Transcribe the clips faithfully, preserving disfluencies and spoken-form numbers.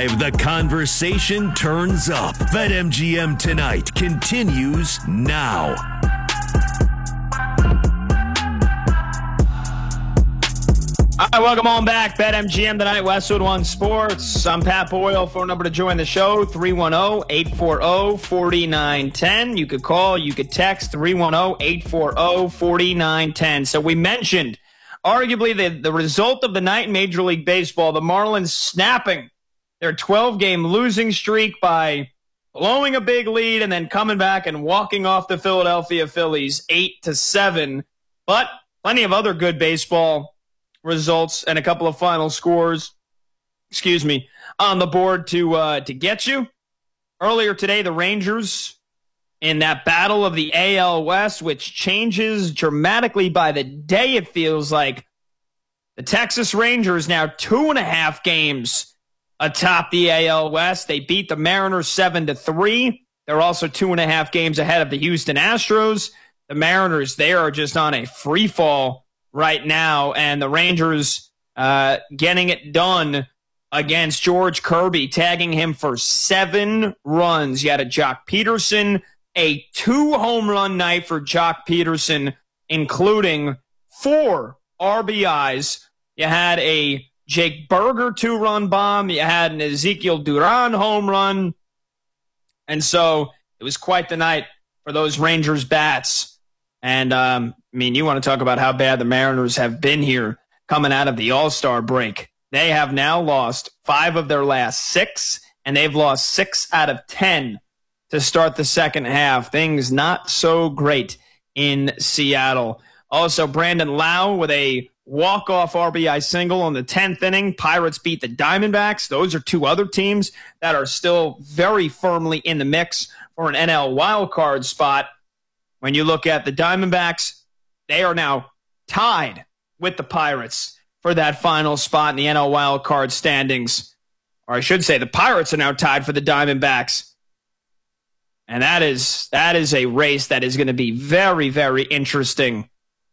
Live, the conversation turns up. BetMGM Tonight continues now. All right, welcome on back. BetMGM Tonight, Westwood One Sports. I'm Pat Boyle. Phone number to join the show, three one zero, eight four zero, four nine one zero. You could call, you could text, three one zero, eight four zero, four nine one zero. So we mentioned, arguably, the, the result of the night in Major League Baseball, the Marlins snapping their twelve-game losing streak by blowing a big lead and then coming back and walking off the Philadelphia Phillies eight to seven. But plenty of other good baseball results and a couple of final scores, excuse me, on the board to uh, to get you. Earlier today, the Rangers in that battle of the A L West, which changes dramatically by the day, it feels like. The Texas Rangers now two and a half games atop the A L West. They beat the Mariners seven to three. They're also two and a half games ahead of the Houston Astros. The Mariners, they are just on a free fall right now, and the Rangers uh, getting it done against George Kirby, tagging him for seven runs. You had a Jock Peterson, a two-home run night for Jock Peterson, including four R B Is. You had a Jake Berger two-run bomb. You had an Ezekiel Duran home run. And so it was quite the night for those Rangers bats. And, um, I mean, you want to talk about how bad the Mariners have been here coming out of the All-Star break. They have now lost five of their last six, and they've lost six out of ten to start the second half. Things not so great in Seattle. Also, Brandon Lau with a walk-off R B I single on the tenth inning. Pirates beat the Diamondbacks. Those are two other teams that are still very firmly in the mix for an N L wildcard spot. When you look at the Diamondbacks, they are now tied with the Pirates for that final spot in the N L wildcard standings. Or I should say the Pirates are now tied for the Diamondbacks. And that is that is a race that is going to be very, very interesting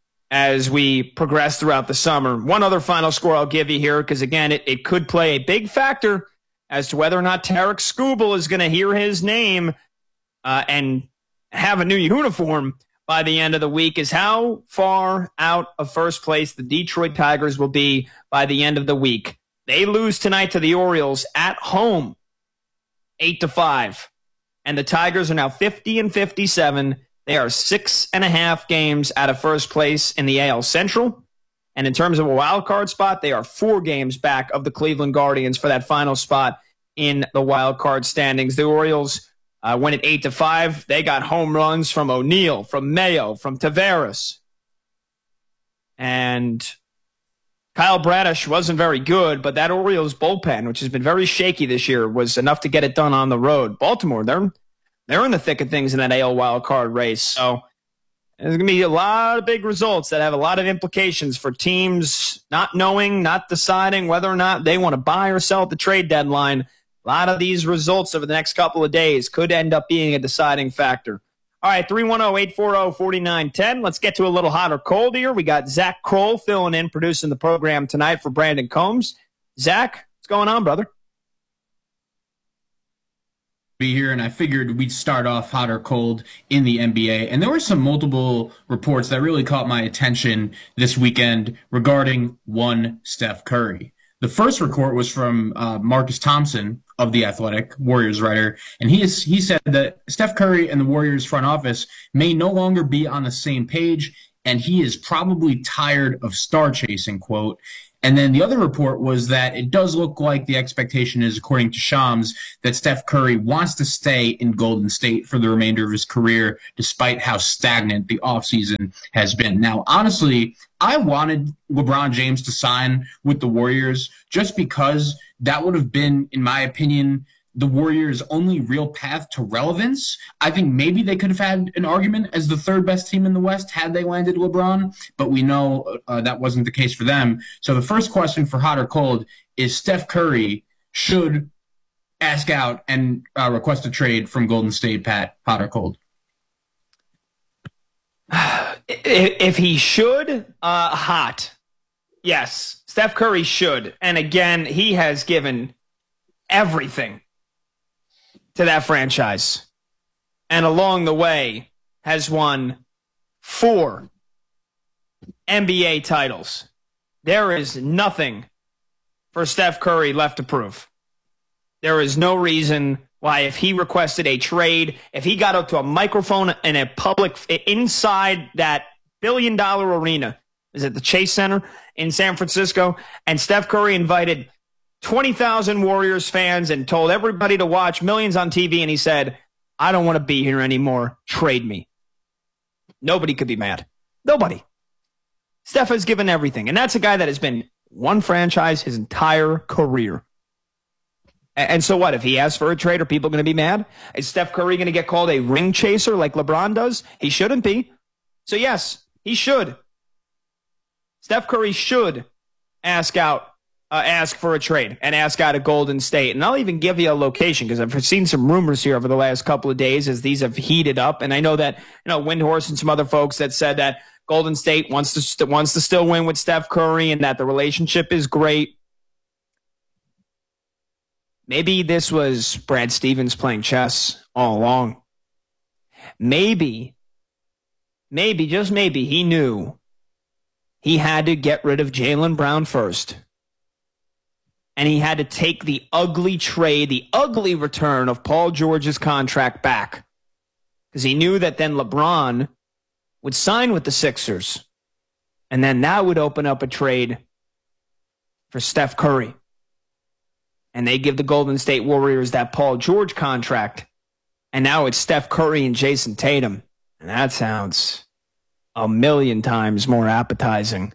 as we progress throughout the summer. One other final score I'll give you here, because, again, it, it could play a big factor as to whether or not Tarek Skubal is going to hear his name uh, and have a new uniform by the end of the week, is how far out of first place the Detroit Tigers will be by the end of the week. They lose tonight to the Orioles at home, eight to five. And the Tigers are now fifty and fifty-seven. They are six and a half games out of first place in the A L Central. And in terms of a wild card spot, they are four games back of the Cleveland Guardians for that final spot in the wild card standings. The Orioles uh, went at eight to five. They got home runs from O'Neill, from Mayo, from Taveras. And Kyle Bradish wasn't very good, but that Orioles bullpen, which has been very shaky this year, was enough to get it done on the road. Baltimore, they're they're in the thick of things in that A L wild card race. So there's going to be a lot of big results that have a lot of implications for teams not knowing, not deciding whether or not they want to buy or sell at the trade deadline. A lot of these results over the next couple of days could end up being a deciding factor. All right, three one zero, eight four zero, four nine one zero. Let's get to a little hot or cold here. We got Zach Kroll filling in, producing the program tonight for Brandon Combs. Zach, what's going on, brother? Be here, and I figured we'd start off hot or cold in the N B A. And there were some multiple reports that really caught my attention this weekend regarding one Steph Curry. The first report was from uh, Marcus Thompson of The Athletic, Warriors writer, and he is, he said that Steph Curry and the Warriors front office may no longer be on the same page, and he is probably tired of star chasing, quote. And then the other report was that it does look like the expectation is, according to Shams, that Steph Curry wants to stay in Golden State for the remainder of his career, despite how stagnant the offseason has been. Now, honestly, I wanted LeBron James to sign with the Warriors just because that would have been, in my opinion, the Warriors' only real path to relevance. I think maybe they could have had an argument as the third best team in the West had they landed LeBron, but we know uh, that wasn't the case for them. So the first question for hot or cold is Steph Curry should ask out and uh, request a trade from Golden State, Pat, hot or cold? If he should, uh, hot. Yes, Steph Curry should. And again, he has given everything to that franchise. And along the way has won four N B A titles. There is nothing for Steph Curry left to prove. There is no reason why, if he requested a trade, if he got up to a microphone in a public, inside that billion dollar arena, is it the Chase Center in San Francisco, and Steph Curry invited twenty thousand Warriors fans and told everybody to watch, millions on T V, and he said, I don't want to be here anymore, trade me. Nobody could be mad. Nobody. Steph has given everything, and that's a guy that has been one franchise his entire career. And so what? If he asks for a trade, are people going to be mad? Is Steph Curry going to get called a ring chaser like LeBron does? He shouldn't be. So yes, he should. Steph Curry should ask out, uh, ask for a trade and ask out of Golden State. And I'll even give you a location, because I've seen some rumors here over the last couple of days as these have heated up. And I know that, you know, Windhorst and some other folks that said that Golden State wants to st- wants to still win with Steph Curry and that the relationship is great. Maybe this was Brad Stevens playing chess all along. Maybe, maybe, just maybe, he knew he had to get rid of Jaylen Brown first. And he had to take the ugly trade, the ugly return of Paul George's contract back. Because he knew that then LeBron would sign with the Sixers. And then that would open up a trade for Steph Curry. And they give the Golden State Warriors that Paul George contract. And now it's Steph Curry and Jason Tatum. And that sounds a million times more appetizing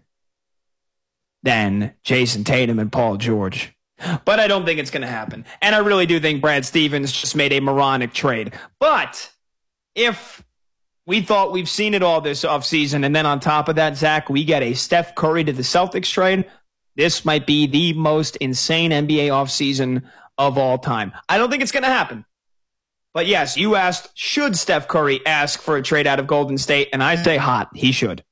than Jason Tatum and Paul George. But I don't think it's going to happen. And I really do think Brad Stevens just made a moronic trade. But if we thought we've seen it all this offseason, and then on top of that, Zach, we get a Steph Curry to the Celtics trade, this might be the most insane N B A offseason of all time. I don't think it's going to happen. But yes, you asked, should Steph Curry ask for a trade out of Golden State? And I say hot, he should.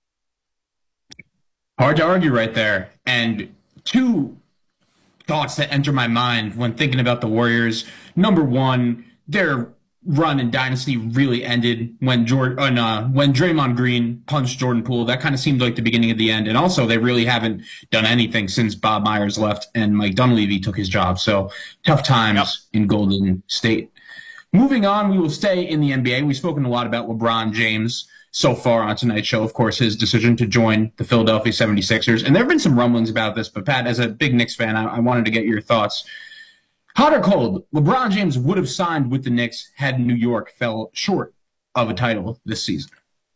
Hard to argue right there. And two thoughts that enter my mind when thinking about the Warriors. Number one, their run and dynasty really ended when Jordan, uh, when Draymond Green punched Jordan Poole. That kind of seemed like the beginning of the end. And also, they really haven't done anything since Bob Myers left and Mike Dunleavy took his job. So tough times yep. in Golden State. Moving on, we will stay in the N B A. We've spoken a lot about LeBron James so far on tonight's show. Of course, his decision to join the Philadelphia seventy-sixers. And there have been some rumblings about this, but Pat, as a big Knicks fan, I, I wanted to get your thoughts. Hot or cold, LeBron James would have signed with the Knicks had New York fell short of a title this season.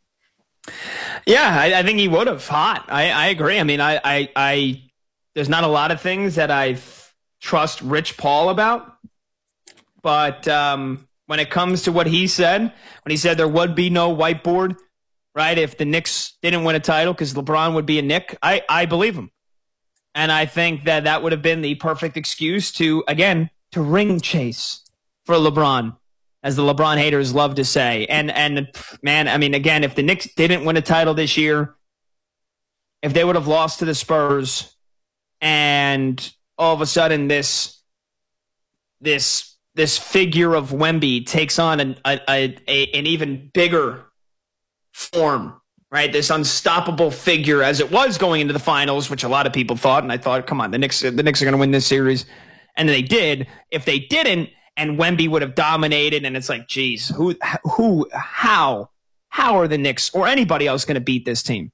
Yeah, I, I think he would have. Hot. I, I agree. I mean, I, I, I, there's not a lot of things that I trust Rich Paul about. But um, when it comes to what he said, when he said there would be no whiteboard, right, if the Knicks didn't win a title because LeBron would be a Knick, I, I believe him. And I think that that would have been the perfect excuse to, again, to ring chase for LeBron, as the LeBron haters love to say. And, and man, I mean, again, if the Knicks didn't win a title this year, if they would have lost to the Spurs, and all of a sudden this this this figure of Wemby takes on an, a, a, a, an even bigger form, right? This unstoppable figure, as it was going into the finals, which a lot of people thought, and I thought, come on, the Knicks, the Knicks are going to win this series. And they did. If they didn't, and Wemby would have dominated, and it's like, geez, who, who, how, how are the Knicks or anybody else going to beat this team?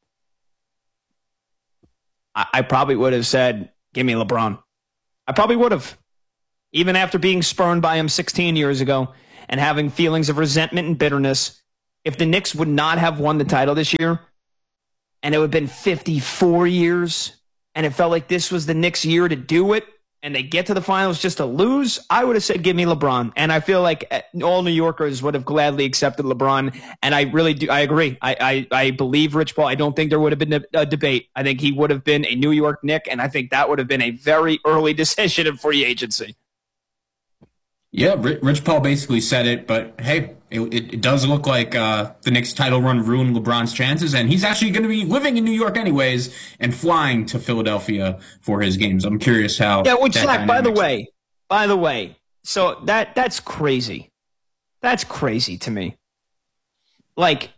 I, I probably would have said, give me LeBron. I probably would have. Even after being spurned by him sixteen years ago and having feelings of resentment and bitterness, if the Knicks would not have won the title this year, and it would have been fifty-four years, and it felt like this was the Knicks' year to do it, and they get to the finals just to lose, I would have said, give me LeBron. And I feel like all New Yorkers would have gladly accepted LeBron. And I really do. I agree. I, I, I believe Rich Paul. I don't think there would have been a, a debate. I think he would have been a New York Knick, and I think that would have been a very early decision in free agency. Yeah, Rich Paul basically said it, but hey, it, it does look like uh, the Knicks title run ruined LeBron's chances, and he's actually going to be living in New York anyways and flying to Philadelphia for his games. I'm curious how. Yeah, which, Zach, by the way, by the way, so that that's crazy. That's crazy to me. Like,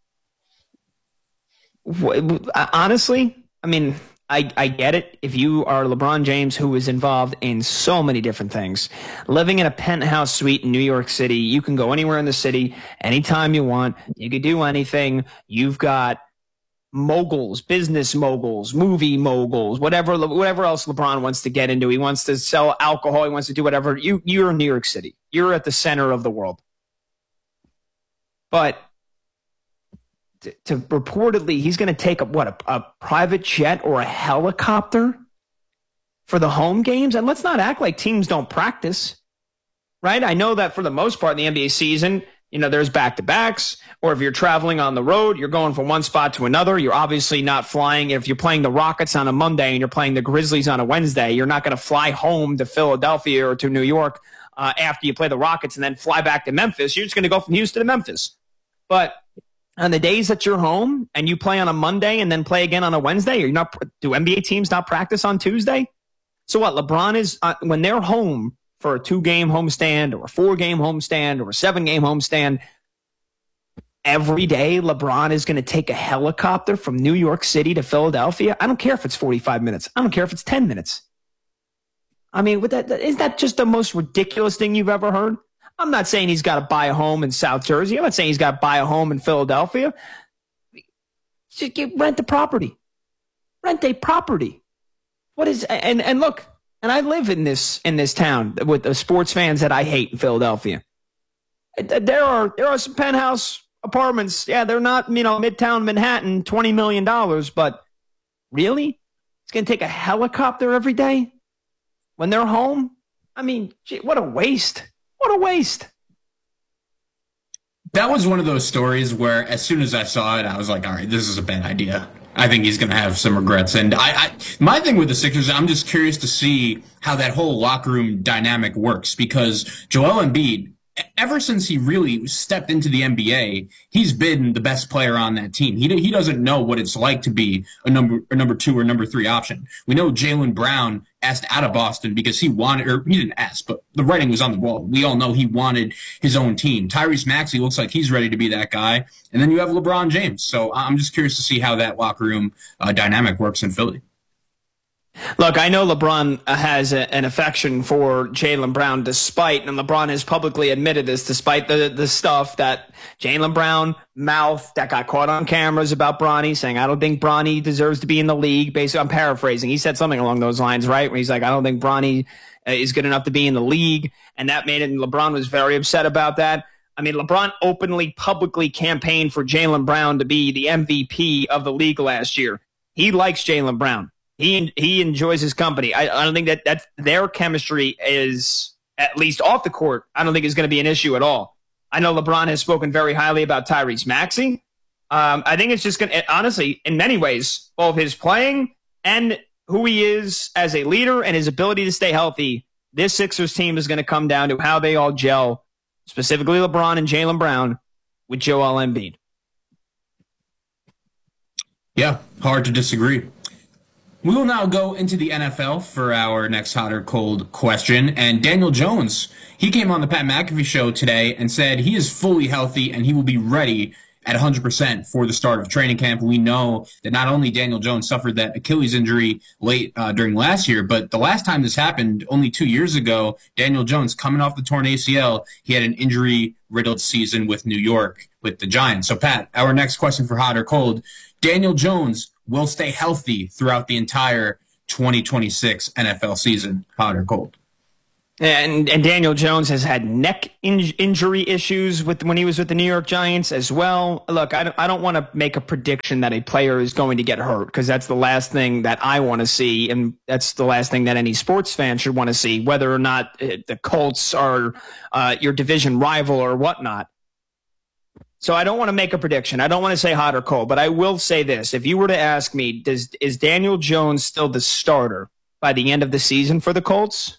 wh- honestly, I mean, I, I get it. If you are LeBron James, who is involved in so many different things, living in a penthouse suite in New York City, you can go anywhere in the city anytime you want. You can do anything. You've got moguls, business moguls, movie moguls, whatever, whatever else LeBron wants to get into. He wants to sell alcohol. He wants to do whatever. You, you're in New York City. You're at the center of the world. But to, to reportedly, he's going to take a, what, a, a private jet or a helicopter for the home games? And let's not act like teams don't practice, right? I know that for the most part in the N B A season, you know, there's back-to-backs, or if you're traveling on the road, you're going from one spot to another. You're obviously not flying. If you're playing the Rockets on a Monday and you're playing the Grizzlies on a Wednesday, you're not going to fly home to Philadelphia or to New York uh, after you play the Rockets and then fly back to Memphis. You're just going to go from Houston to Memphis. But on the days that you're home and you play on a Monday and then play again on a Wednesday, you're not, do N B A teams not practice on Tuesday? So what, LeBron is, uh, when they're home for a two-game homestand or a four-game homestand or a seven-game homestand, every day LeBron is going to take a helicopter from New York City to Philadelphia? I don't care if it's forty-five minutes. I don't care if it's ten minutes. I mean, with that, isn't that just the most ridiculous thing you've ever heard? I'm not saying he's got to buy a home in South Jersey. I'm not saying he's got to buy a home in Philadelphia. Just get, rent the property. Rent a property. What is, and, and look, and I live in this in this town with the sports fans that I hate in Philadelphia. There are there are some penthouse apartments. Yeah, they're not, you know, Midtown Manhattan, twenty million dollars, but really? It's going to take a helicopter every day when they're home? I mean, gee, what a waste. What a waste. That was one of those stories where as soon as I saw it, I was like, all right, this is a bad idea. I think he's going to have some regrets. And I, I, my thing with the Sixers, I'm just curious to see how that whole locker room dynamic works, because Joel Embiid, ever since he really stepped into the N B A, he's been the best player on that team. He he doesn't know what it's like to be a number a number two or number three option. We know Jaylen Brown asked out of Boston because he wanted, or he didn't ask, but the writing was on the wall. We all know he wanted his own team. Tyrese Maxey looks like he's ready to be that guy. And then you have LeBron James. So I'm just curious to see how that locker room uh, dynamic works in Philly. Look, I know LeBron has a, an affection for Jaylen Brown, despite, and LeBron has publicly admitted this, despite the, the stuff that Jaylen Brown mouthed that got caught on cameras about Bronny, saying, I don't think Bronny deserves to be in the league. Basically, I'm paraphrasing. He said something along those lines, right? Where he's like, I don't think Bronny is good enough to be in the league. And that made it, and LeBron was very upset about that. I mean, LeBron openly, publicly campaigned for Jaylen Brown to be the M V P of the league last year. He likes Jaylen Brown. He he enjoys his company. I, I don't think that that's, their chemistry is, at least off the court, I don't think is going to be an issue at all. I know LeBron has spoken very highly about Tyrese Maxey. Um, I think it's just going to, honestly, in many ways, both his playing and who he is as a leader and his ability to stay healthy, this Sixers team is going to come down to how they all gel, specifically LeBron and Jaylen Brown, with Joel Embiid. Yeah, hard to disagree. We will now go into the N F L for our next hot or cold question. And Daniel Jones, he came on the Pat McAfee show today and said he is fully healthy and he will be ready at one hundred percent for the start of training camp. We know that not only Daniel Jones suffered that Achilles injury late uh, during last year, but the last time this happened, only two years ago, Daniel Jones coming off the torn A C L, he had an injury-riddled season with New York with the Giants. So, Pat, our next question for hot or cold, Daniel Jones will stay healthy throughout the entire twenty twenty-six N F L season, hot or cold? And and Daniel Jones has had neck in, injury issues with when he was with the New York Giants as well. Look, I don't, I don't want to make a prediction that a player is going to get hurt, because that's the last thing that I want to see, and that's the last thing that any sports fan should want to see, whether or not the Colts are uh, your division rival or whatnot. So I don't want to make a prediction. I don't want to say hot or cold, but I will say this. If you were to ask me, does is Daniel Jones still the starter by the end of the season for the Colts?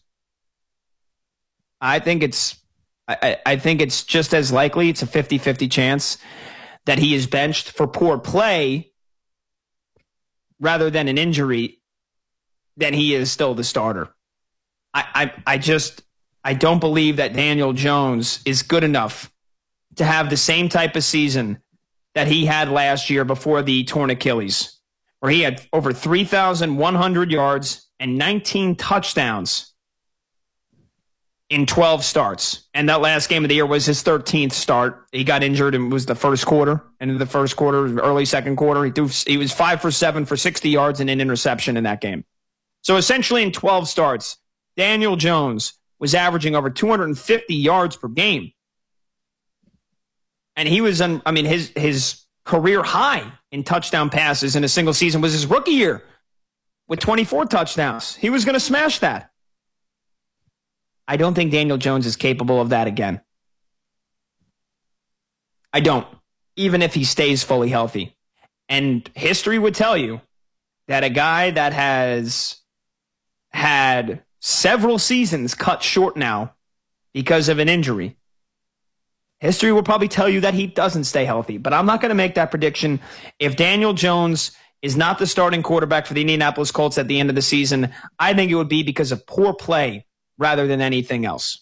I think it's I, I think it's just as likely, it's a fifty-fifty chance that he is benched for poor play rather than an injury, than he is still the starter. I, I, I just, I don't believe that Daniel Jones is good enough to have the same type of season that he had last year before the torn Achilles, where he had over three thousand one hundred yards and nineteen touchdowns in twelve starts. And that last game of the year was his thirteenth start. He got injured and was the first quarter, into the first quarter, early second quarter. He, threw, he was five for seven for sixty yards and an interception in that game. So essentially in twelve starts, Daniel Jones was averaging over two hundred fifty yards per game. And he was, on, I mean, his his career high in touchdown passes in a single season was his rookie year with twenty-four touchdowns. He was going to smash that. I don't think Daniel Jones is capable of that again. I don't, even if he stays fully healthy. And history would tell you that a guy that has had several seasons cut short now because of an injury, history will probably tell you that he doesn't stay healthy. But I'm not going to make that prediction. If Daniel Jones is not the starting quarterback for the Indianapolis Colts at the end of the season, I think it would be because of poor play rather than anything else.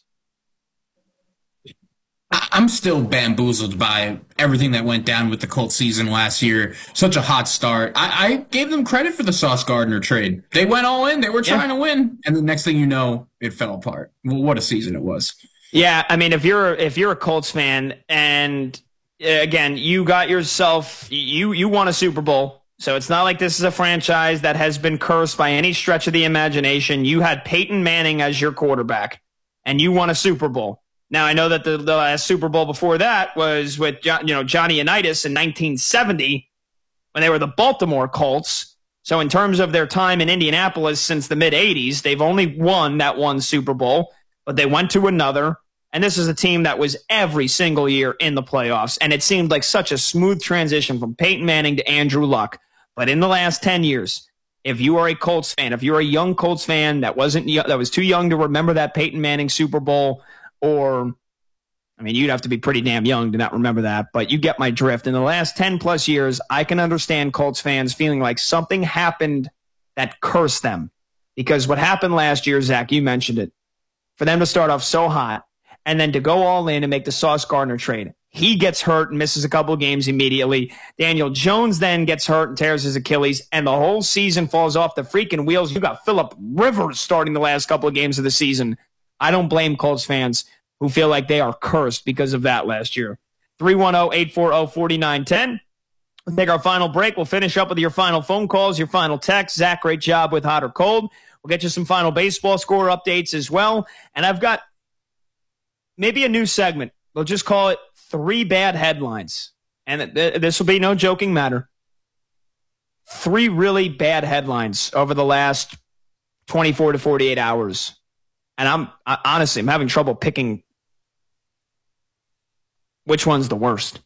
I'm still bamboozled by everything that went down with the Colts season last year. Such a hot start. I, I gave them credit for the Sauce Gardner trade. They went all in. They were trying yeah. to win. And the next thing you know, it fell apart. Well, what a season it was. Yeah, I mean, if you're if you're a Colts fan, and again, you got yourself, you you won a Super Bowl. So it's not like this is a franchise that has been cursed by any stretch of the imagination. You had Peyton Manning as your quarterback, and you won a Super Bowl. Now, I know that the, the last Super Bowl before that was with you know Johnny Unitas in nineteen seventy when they were the Baltimore Colts. So in terms of their time in Indianapolis since the mid-eighties, they've only won that one Super Bowl, but they went to another. And this is a team that was every single year in the playoffs. And it seemed like such a smooth transition from Peyton Manning to Andrew Luck. But in the last ten years, if you are a Colts fan, if you're a young Colts fan that wasn't that was too young to remember that Peyton Manning Super Bowl, or, I mean, you'd have to be pretty damn young to not remember that, but you get my drift. In the last ten plus years, I can understand Colts fans feeling like something happened that cursed them. Because what happened last year, Zach, you mentioned it, for them to start off so hot and then to go all in and make the Sauce Gardner trade. He gets hurt and misses a couple of games immediately. Daniel Jones then gets hurt and tears his Achilles, and the whole season falls off the freaking wheels. You got Phillip Rivers starting the last couple of games of the season. I don't blame Colts fans who feel like they are cursed because of that last year. three one zero, eight four zero, four nine one zero. We'll take our final break. We'll finish up with your final phone calls, your final texts. Zach, great job with Hot or Cold. We'll get you some final baseball score updates as well. And I've got maybe a new segment. We'll just call it Three Bad Headlines. And th- this will be no joking matter. Three really bad headlines over the last twenty-four to forty-eight hours. And I'm I, honestly, I'm having trouble picking which one's the worst.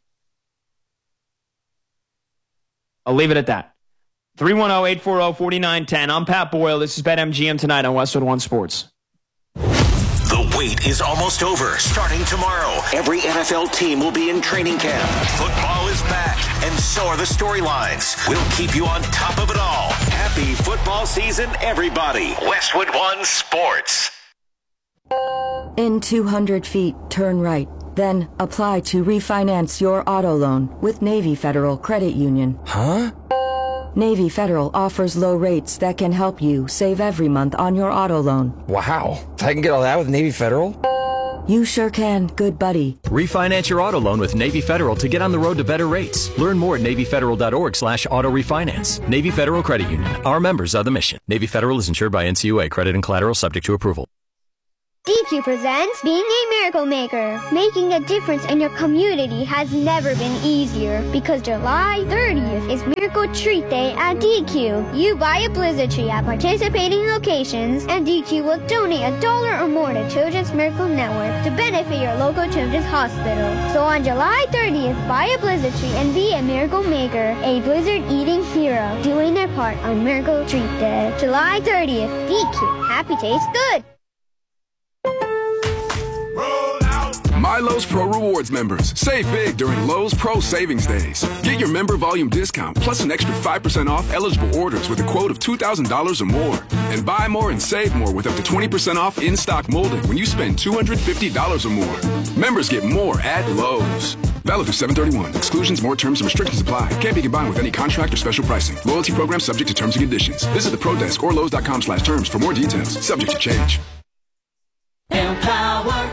I'll leave it at that. three one zero, eight four zero, four nine one zero. I'm Pat Boyle. This is BetMGM tonight on Westwood One Sports. The wait is almost over. Starting tomorrow, every N F L team will be in training camp. Football is back, and so are the storylines. We'll keep you on top of it all. Happy football season, everybody. Westwood One Sports. In two hundred feet, turn right. Then apply to refinance your auto loan with Navy Federal Credit Union. Huh? Navy Federal offers low rates that can help you save every month on your auto loan. Wow. I can get all that with Navy Federal? You sure can, good buddy. Refinance your auto loan with Navy Federal to get on the road to better rates. Learn more at NavyFederal.org slash auto refinance. Navy Federal Credit Union. Our members are the mission. Navy Federal is insured by N C U A. Credit and collateral subject to approval. D Q presents Being a Miracle Maker. Making a difference in your community has never been easier because July thirtieth is Miracle Treat Day at D Q. You buy a Blizzard tree at participating locations and D Q will donate a dollar or more to Children's Miracle Network to benefit your local children's hospital. So on July thirtieth, buy a Blizzard tree and be a Miracle Maker, a Blizzard eating hero, doing their part on Miracle Treat Day. July thirtieth, D Q. Happy tastes good. My Lowe's Pro Rewards members, save big during Lowe's Pro Savings Days. Get your member volume discount plus an extra five percent off eligible orders with a quote of two thousand dollars or more. And buy more and save more with up to twenty percent off in-stock molding when you spend two hundred fifty dollars or more. Members get more at Lowe's. Valid through seven thirty-one. Exclusions, more terms, and restrictions apply. Can't be combined with any contract or special pricing. Loyalty program subject to terms and conditions. Visit the Pro Desk or Lowe's.com slash terms for more details. Subject to change. Empower.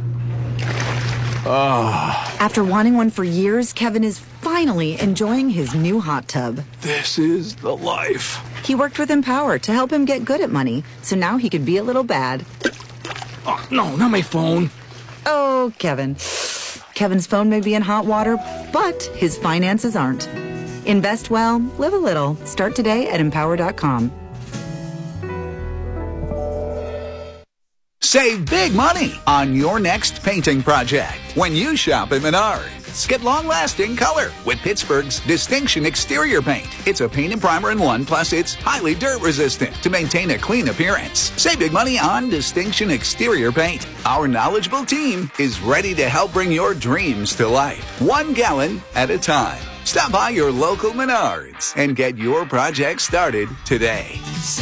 Oh. After wanting one for years, Kevin is finally enjoying his new hot tub. This is the life. He worked with Empower to help him get good at money, so now he could be a little bad. Oh, no, not my phone. Oh, Kevin. Kevin's phone may be in hot water, but his finances aren't. Invest well, live a little. Start today at empower dot com. Save big money on your next painting project when you shop at Menards. Get long-lasting color with Pittsburgh's Distinction Exterior Paint. It's a paint and primer in one, plus it's highly dirt-resistant to maintain a clean appearance. Save big money on Distinction Exterior Paint. Our knowledgeable team is ready to help bring your dreams to life, one gallon at a time. Stop by your local Menards and get your project started today.